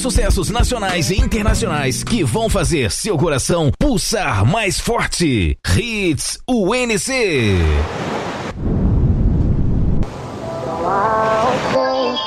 sucessos nacionais e internacionais que vão fazer seu coração pulsar mais forte. Hits UNC.